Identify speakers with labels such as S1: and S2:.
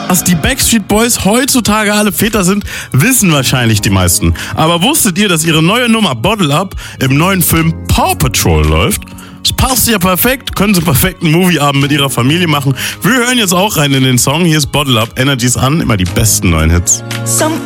S1: Dass die Backstreet Boys heutzutage alle Väter sind, wissen wahrscheinlich die meisten. Aber wusstet ihr, dass ihre neue Nummer Bottle Up im neuen Film Paw Patrol läuft? Es passt ja perfekt, können sie perfekt einen Movieabend mit ihrer Familie machen. Wir hören jetzt auch rein in den Song. Hier ist Bottle Up, Energies an, immer die besten neuen Hits.
S2: Sometimes